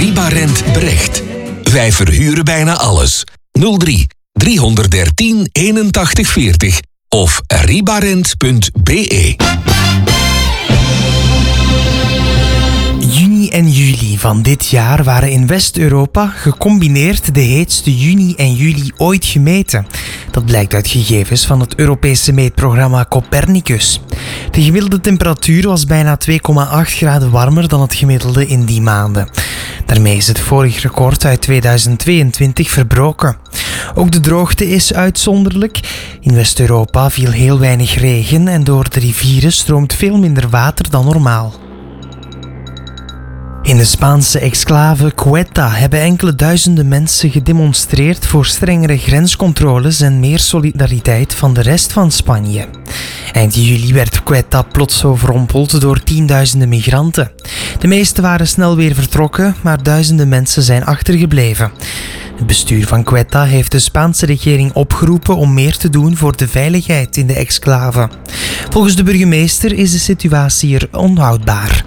Ribarent Brecht. Wij verhuren bijna alles. 03 313 81 40 of ribarent.be. Juni en juli van dit jaar waren in West-Europa gecombineerd de heetste juni en juli ooit gemeten. Dat blijkt uit gegevens van het Europese meetprogramma Copernicus. De gemiddelde temperatuur was bijna 2,8 graden warmer dan het gemiddelde in die maanden. Daarmee is het vorige record uit 2022 verbroken. Ook de droogte is uitzonderlijk. In West-Europa viel heel weinig regen en door de rivieren stroomt veel minder water dan normaal. In de Spaanse exclave Ceuta hebben enkele duizenden mensen gedemonstreerd voor strengere grenscontroles en meer solidariteit van de rest van Spanje. Eind juli werd Ceuta plots overrompeld door tienduizenden migranten. De meeste waren snel weer vertrokken, maar duizenden mensen zijn achtergebleven. Het bestuur van Ceuta heeft de Spaanse regering opgeroepen om meer te doen voor de veiligheid in de exclave. Volgens de burgemeester is de situatie er onhoudbaar.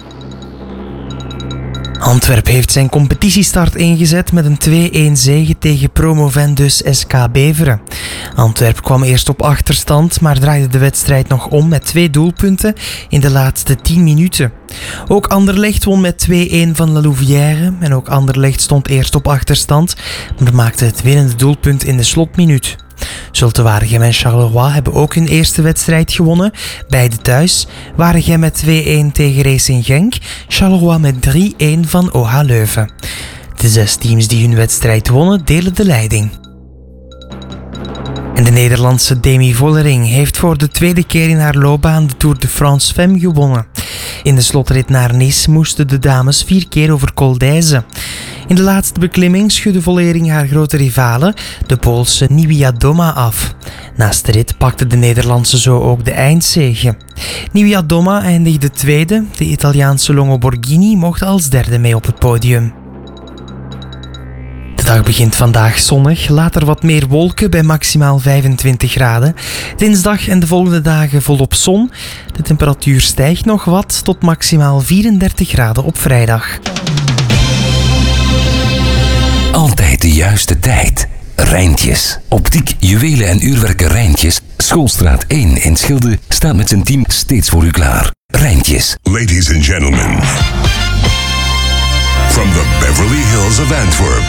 Antwerp heeft zijn competitiestart ingezet met een 2-1 zege tegen promovendus SK Beveren. Antwerp kwam eerst op achterstand, maar draaide de wedstrijd nog om met 2 doelpunten in de laatste 10 minuten. Ook Anderlecht won met 2-1 van La Louvière en ook Anderlecht stond eerst op achterstand, maar maakte het winnende doelpunt in de slotminuut. Zulte Waregem en Charleroi hebben ook hun eerste wedstrijd gewonnen, beide thuis. Waregem met 2-1 tegen Racing Genk, Charleroi met 3-1 van OH Leuven. De 6 teams die hun wedstrijd wonnen delen de leiding. En de Nederlandse Demi Vollering heeft voor de tweede keer in haar loopbaan de Tour de France Femme gewonnen. In de slotrit naar Nice moesten de dames 4 keer over Col d'Èze. In de laatste beklimming schudde Vollering haar grote rivale, de Poolse Niewiadoma, af. Naast de rit pakte de Nederlandse zo ook de eindzege. Niewiadoma eindigde tweede, de Italiaanse Longo Borghini mocht als derde mee op het podium. De dag begint vandaag zonnig, later wat meer wolken bij maximaal 25 graden. Dinsdag en de volgende dagen volop zon. De temperatuur stijgt nog wat tot maximaal 34 graden op vrijdag. Altijd de juiste tijd. Rijntjes. Optiek, juwelen en uurwerken Rijntjes. Schoolstraat 1 in Schilde staat met zijn team steeds voor u klaar. Rijntjes. Ladies and gentlemen, from the Beverly Hills of Antwerp,